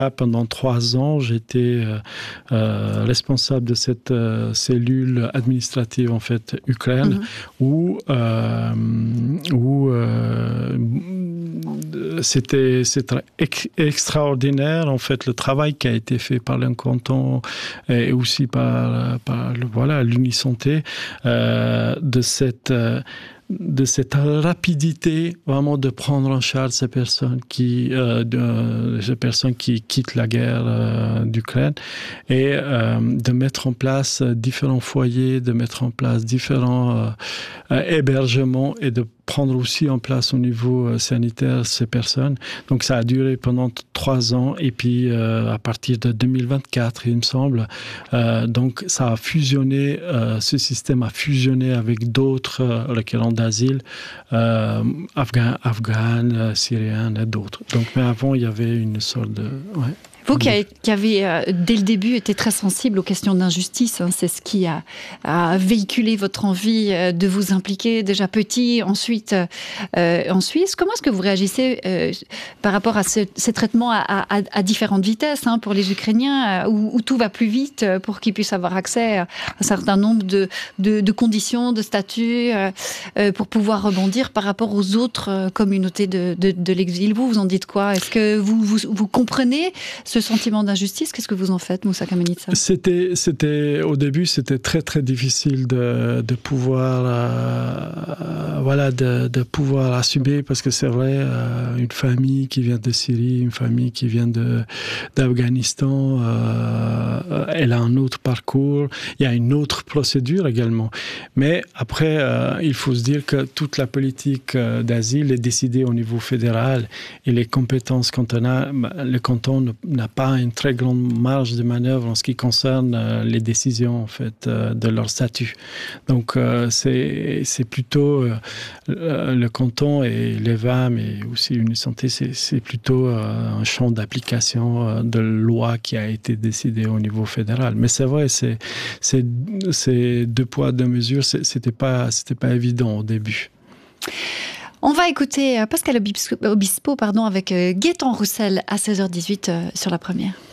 Pendant 3 ans, j'étais responsable de cette cellule administrative en fait Ukraine, où c'était extraordinaire en fait le travail qui a été fait par le canton et aussi par l'Unisanté de cette rapidité vraiment de prendre en charge ces personnes qui quittent la guerre d'Ukraine et de mettre en place différents foyers, de mettre en place différents hébergements et de prendre aussi en place au niveau sanitaire ces personnes. Donc ça a duré pendant 3 ans et puis à partir de 2024, il me semble, donc ça a fusionné, ce système a fusionné avec d'autres requérants d'asile, afghans, syriens et d'autres. Donc mais avant il y avait une sorte de... Ouais. Vous qui avez, dès le début, été très sensible aux questions d'injustice, c'est ce qui a véhiculé votre envie de vous impliquer déjà petit, ensuite en Suisse. Comment est-ce que vous réagissez par rapport à ces traitements à différentes vitesses pour les Ukrainiens, où tout va plus vite pour qu'ils puissent avoir accès à un certain nombre de conditions, de statuts, pour pouvoir rebondir par rapport aux autres communautés de l'exil. Vous en dites quoi? Est-ce que vous comprenez ce sentiment d'injustice? Qu'est-ce que vous en faites, Moussa Kamenitsa? Au début, c'était très très difficile de pouvoir assumer, parce que c'est vrai, une famille qui vient de Syrie, une famille qui vient d'Afghanistan, elle a un autre parcours, il y a une autre procédure également. Mais après, il faut se dire que toute la politique d'asile est décidée au niveau fédéral et les compétences cantonales, le canton n'a pas une très grande marge de manœuvre en ce qui concerne les décisions en fait de leur statut. Donc c'est plutôt le canton et l'EVAM et aussi Unisanté, c'est plutôt un champ d'application de loi qui a été décidé au niveau fédéral. Mais c'est vrai, c'est 2 poids 2 mesures, c'était pas évident au début. On va écouter Pascal Obispo avec Gaëtan Roussel à 16h18 sur La Première.